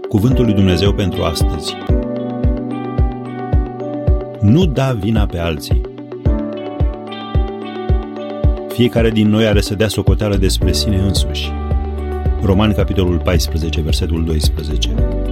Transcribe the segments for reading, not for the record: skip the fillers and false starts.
Cuvântul lui Dumnezeu pentru astăzi. Nu da vina pe alții. Fiecare din noi are să dea socoteală despre sine însuși. Romani, capitolul 14, versetul 12.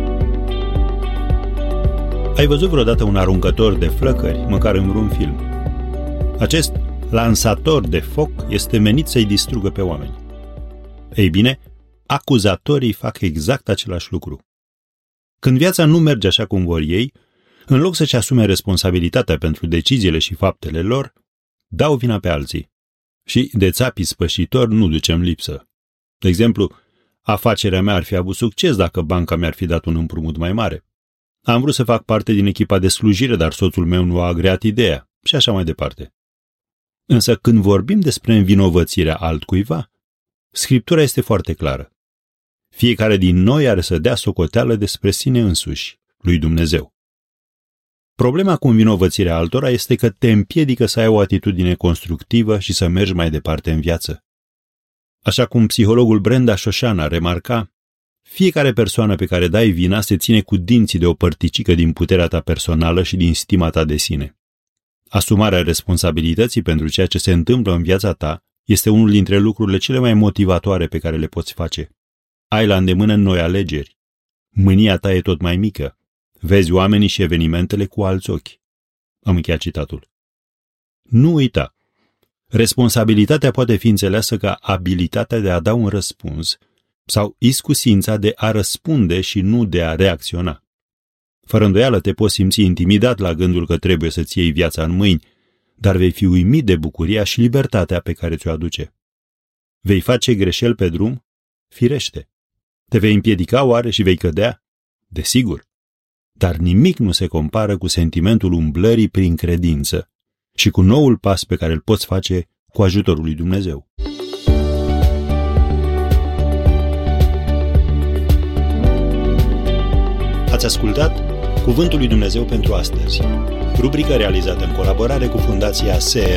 Ai văzut vreodată un aruncător de flăcări, măcar în vreun film? Acest lansator de foc este menit să-i distrugă pe oameni. Ei bine, acuzatorii fac exact același lucru. Când viața nu merge așa cum vor ei, în loc să-și asume responsabilitatea pentru deciziile și faptele lor, dau vina pe alții. Și de țapii spășitori nu ducem lipsă. De exemplu, afacerea mea ar fi avut succes dacă banca mi-ar fi dat un împrumut mai mare. Am vrut să fac parte din echipa de slujire, dar soțul meu nu a agreat ideea și așa mai departe. Însă când vorbim despre învinovățirea altcuiva, Scriptura este foarte clară. Fiecare din noi are să dea socoteală despre sine însuși, lui Dumnezeu. Problema cu învinovățirea altora este că te împiedică să ai o atitudine constructivă și să mergi mai departe în viață. Așa cum psihologul Brenda Șoșana remarca, fiecare persoană pe care dai vina se ține cu dinții de o părticică din puterea ta personală și din stima ta de sine. Asumarea responsabilității pentru ceea ce se întâmplă în viața ta este unul dintre lucrurile cele mai motivatoare pe care le poți face. Ai la îndemână noi alegeri. Mânia ta e tot mai mică. Vezi oamenii și evenimentele cu alți ochi. Am încheiat citatul. Nu uita. Responsabilitatea poate fi înțeleasă ca abilitatea de a da un răspuns sau iscusința de a răspunde și nu de a reacționa. Fără îndoială te poți simți intimidat la gândul că trebuie să-ți iei viața în mâini, dar vei fi uimit de bucuria și libertatea pe care ți-o aduce. Vei face greșeli pe drum? Firește. Te vei împiedica oare și vei cădea? Desigur. Dar nimic nu se compară cu sentimentul umblării prin credință și cu noul pas pe care îl poți face cu ajutorul lui Dumnezeu. Ați ascultat Cuvântul lui Dumnezeu pentru astăzi, rubrică realizată în colaborare cu Fundația SE